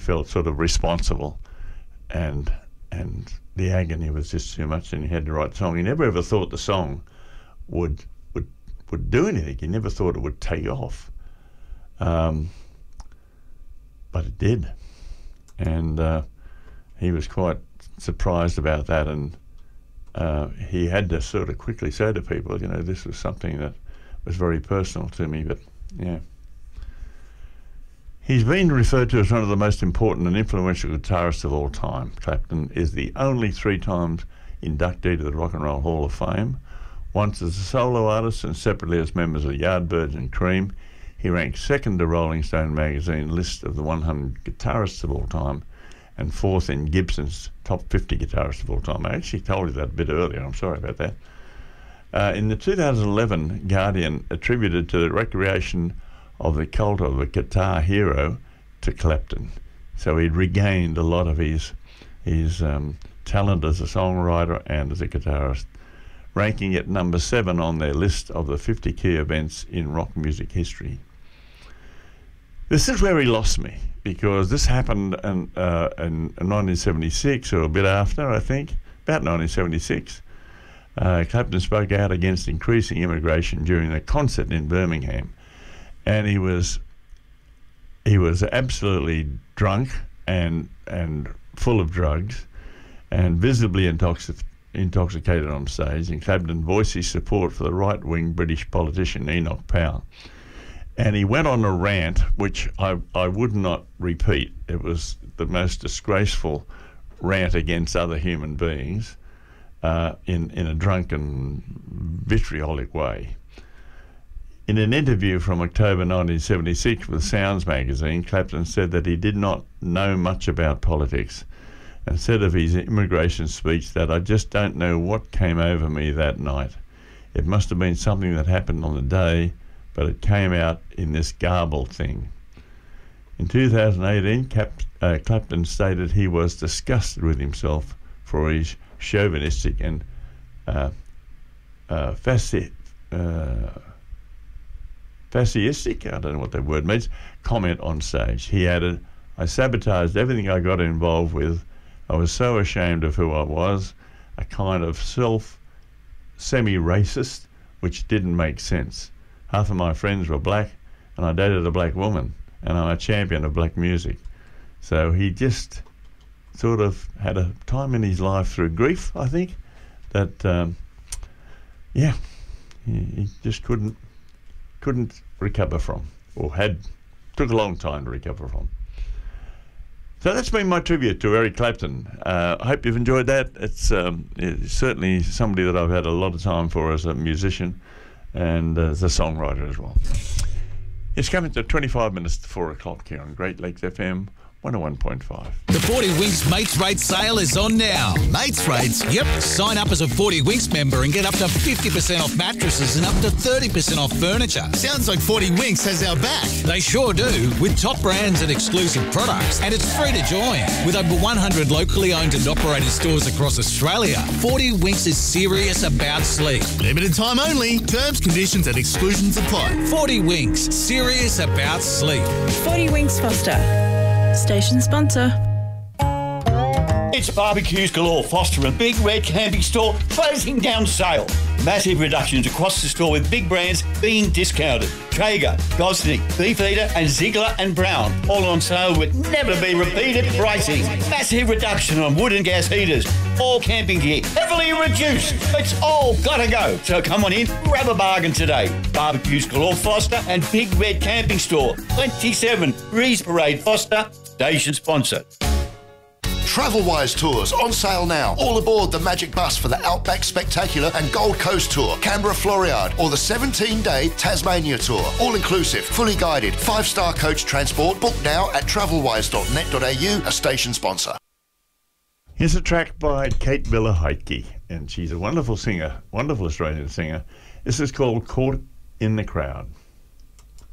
felt sort of responsible, and the agony was just too much, and he had to write the song. He never ever thought the song would do anything. He never thought it would take off, but it did, and he was quite surprised about that, and he had to sort of quickly say to people, this was something that was very personal to me. But yeah, he's been referred to as one of the most important and influential guitarists of all time. Clapton is the only 3 times inductee to the Rock and Roll Hall of Fame, once as a solo artist and separately as members of Yardbirds and Cream. He ranked 2nd to Rolling Stone magazine list of the 100 guitarists of all time, and 4th in Gibson's top 50 guitarists of all time. I actually told you that a bit earlier. I'm sorry about that. In the 2011 Guardian attributed to the recreation of the cult of a guitar hero to Clapton. So he'd regained a lot of his talent as a songwriter and as a guitarist, ranking at number 7 on their list of the 50 key events in rock music history. This is where he lost me, because this happened in 1976, or a bit after, I think, about 1976. Clapton spoke out against increasing immigration during a concert in Birmingham, and he was absolutely drunk and full of drugs and visibly intoxicated on stage, and Clapton voiced his support for the right-wing British politician Enoch Powell. And he went on a rant, which I would not repeat. It was the most disgraceful rant against other human beings in a drunken, vitriolic way. In an interview from October 1976 with Sounds magazine, Clapton said that he did not know much about politics, and said of his immigration speech that, "I just don't know what came over me that night. It must have been something that happened on the day, but it came out in this garbled thing." In 2018, Clapton stated he was disgusted with himself for his chauvinistic and fascistic, I don't know what that word means, comment on stage. He added, "I sabotaged everything I got involved with. I was so ashamed of who I was, a kind of semi-racist, which didn't make sense. Half of my friends were black, and I dated a black woman, and I'm a champion of black music." So he just sort of had a time in his life through grief, I think, that, he just couldn't recover from, or took a long time to recover from. So that's been my tribute to Eric Clapton. I hope you've enjoyed that. It's certainly somebody that I've had a lot of time for as a musician and as a songwriter as well. It's coming to 25 minutes to 4 o'clock here on Great Lakes FM 101.5. The 40 Winks Mates Rates sale is on now. Mates Rates? Yep. Sign up as a 40 Winks member and get up to 50% off mattresses and up to 30% off furniture. Sounds like 40 Winks has our back. They sure do, with top brands and exclusive products, and it's free to join. With over 100 locally owned and operated stores across Australia, 40 Winks is serious about sleep. Limited time only. Terms, conditions and exclusions apply. 40 Winks, serious about sleep. 40 Winks Foster. Station sponsor. It's Barbecues Galore Foster and Big Red Camping Store closing down sale. Massive reductions across the store with big brands being discounted. Traeger, Gosnick, Beefeater and Ziegler and Brown all on sale with never be repeated pricing. Massive reduction on wood and gas heaters. All camping gear heavily reduced. It's all gotta go. So come on in, grab a bargain today. Barbecues Galore Foster and Big Red Camping Store, 27 Breeze Parade Foster, station sponsor. Travelwise Tours on sale now. All aboard the Magic Bus for the Outback Spectacular and Gold Coast Tour, Canberra Floriade, or the 17-day Tasmania Tour. All inclusive, fully guided, 5-star coach transport. Book now at travelwise.net.au, a station sponsor. Here's a track by Kate Miller-Heidke, and she's a wonderful singer, wonderful Australian singer. This is called Caught in the Crowd.